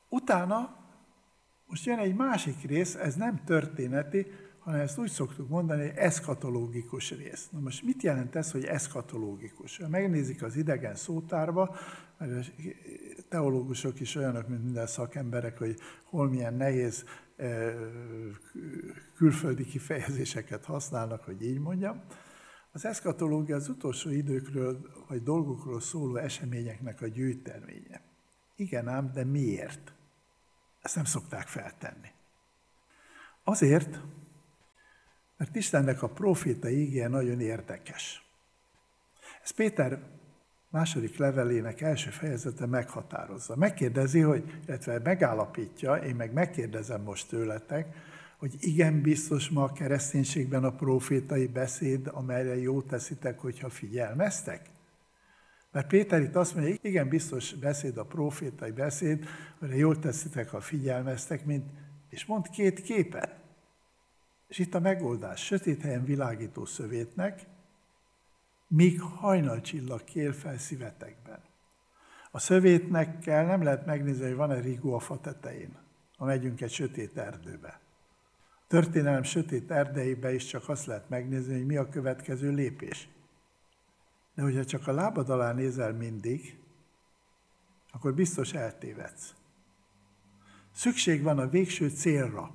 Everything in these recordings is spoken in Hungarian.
Utána most jön egy másik rész, ez nem történeti, hanem ezt úgy szoktuk mondani, hogy eszkatológikus rész. Na most mit jelent ez, hogy eszkatológikus? Ha megnézik az idegen szótárba, mert a teológusok is olyanok, mint minden szakemberek, hogy hol milyen nehéz külföldi kifejezéseket használnak, hogy így mondjam. Az eszkatológia az utolsó időkről vagy dolgokról szóló eseményeknek a gyűjteménye. Igen ám, de miért? Ezt nem szokták feltenni. Azért, mert Istennek a próféta ígéje nagyon érdekes. Ez Péter második levelének első fejezete meghatározza. Megkérdezi, illetve megállapítja, én meg megkérdezem most tőletek, hogy igen biztos ma a kereszténységben a prófétai beszéd, amelyre jót teszitek, hogyha figyelmeztek? Mert Péter itt azt mondja, hogy igen biztos beszéd a prófétai beszéd, amelyre jót teszitek, ha figyelmeztek, és mond két képet. És itt a megoldás, sötét helyen világító szövétnek, míg hajnalcsillag kél fel szívetekben. A szövétnekkel nem lehet megnézni, hogy van-e rigó a fa tetején, ha megyünk egy sötét erdőbe. A történelem sötét erdeibe is csak azt lehet megnézni, hogy mi a következő lépés. De hogyha csak a lábad alá nézel mindig, akkor biztos eltévedsz. Szükség van a végső célra.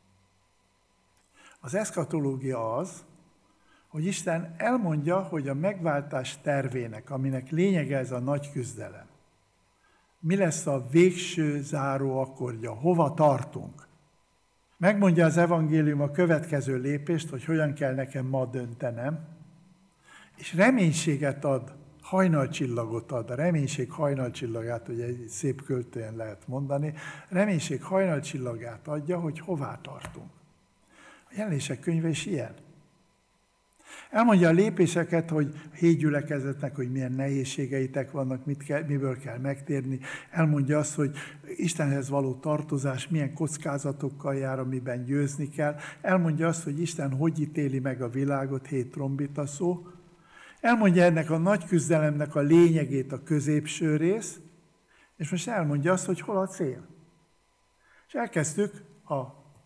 Az eszkatológia az, hogy Isten elmondja, hogy a megváltás tervének, aminek lényege ez a nagy küzdelem, mi lesz a végső záró akkordja, hova tartunk. Megmondja az evangélium a következő lépést, hogy hogyan kell nekem ma döntenem, és reménységet ad, hajnalcsillagot ad, a reménység hajnalcsillagát, ugye egy szép költően lehet mondani, reménység hajnalcsillagát adja, hogy hová tartunk. A Jelenések könyve is ilyen. Elmondja a lépéseket, hogy a 7 gyülekezetnek, hogy milyen nehézségeitek vannak, miből kell megtérni. Elmondja azt, hogy Istenhez való tartozás milyen kockázatokkal jár, amiben győzni kell. Elmondja azt, hogy Isten hogy ítéli meg a világot, 7 trombita szó. Elmondja ennek a nagy küzdelemnek a lényegét, a középső rész, és most elmondja azt, hogy hol a cél. És elkezdtük a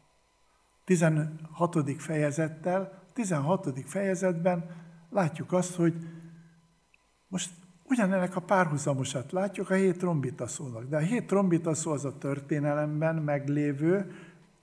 16. fejezettel. 16. fejezetben látjuk azt, hogy most ugyanennek a párhuzamosat látjuk a 7 trombita szónak. De a 7 trombita szó az a történelemben meglévő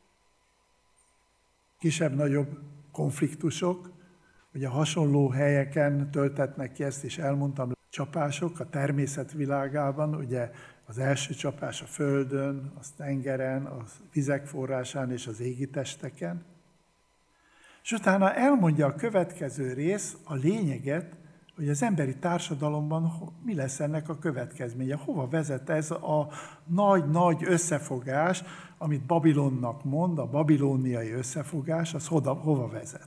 kisebb-nagyobb konfliktusok, ugye hasonló helyeken töltetnek ki, ezt is elmondtam, csapások a természet világában, ugye az első csapás a földön, a tengeren, a vizek forrásán és az égi testeken. És utána elmondja a következő rész a lényeget, hogy az emberi társadalomban mi lesz ennek a következménye. Hova vezet ez a nagy-nagy összefogás, amit Babilonnak mond, a babilóniai összefogás, az hova vezet.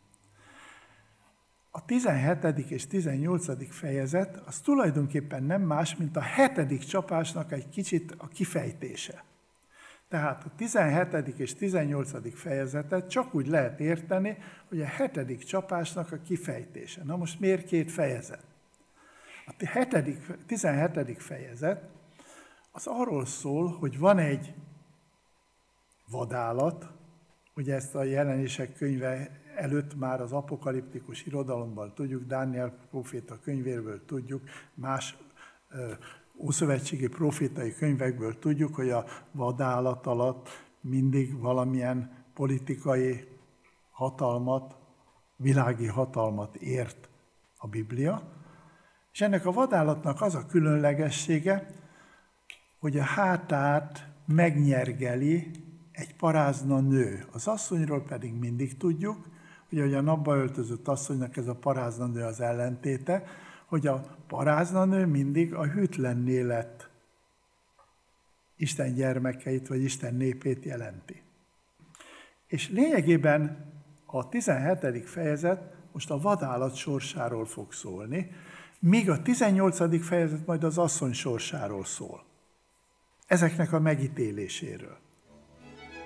A 17. és 18. fejezet az tulajdonképpen nem más, mint a 7. csapásnak egy kicsit a kifejtése. Tehát a 17. és 18. fejezetet csak úgy lehet érteni, hogy a 7. csapásnak a kifejtése. Na most miért 2 fejezet? A 17. fejezet az arról szól, hogy van egy vadállat, ugye ezt a Jelenések könyve előtt már az apokaliptikus irodalomban tudjuk, Dániel próféta könyvéből tudjuk, más ószövetségi profétai könyvekből tudjuk, hogy a vadállat alatt mindig valamilyen politikai hatalmat, világi hatalmat ért a Biblia. És ennek a vadállatnak az a különlegessége, hogy a hátát megnyergeli egy parázna nő. Az asszonyról pedig mindig tudjuk, hogy a napba öltözött asszonynak ez a parázna nő az ellentéte, hogy a paráznanő mindig a hűtlenné lett Isten gyermekeit, vagy Isten népét jelenti. És lényegében a 17. fejezet most a vadállat sorsáról fog szólni, míg a 18. fejezet majd az asszony sorsáról szól. Ezeknek a megítéléséről.